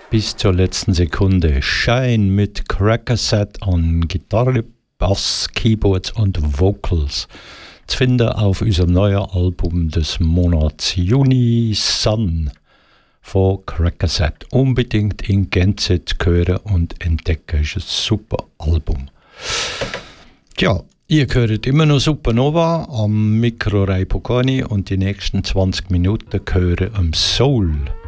bis zur letzten Sekunde. Shine mit Crackerset an Gitarre, Bass, Keyboards und Vocals. Zu finden auf unserem neuen Album des Monats Juni, Sun von Crackerset. Unbedingt in Gänze zu hören und entdecken. Ist ein super Album. Tja, ihr hört immer noch Supernova am Mikro Ray Pocani und die nächsten 20 Minuten gehören am Soul.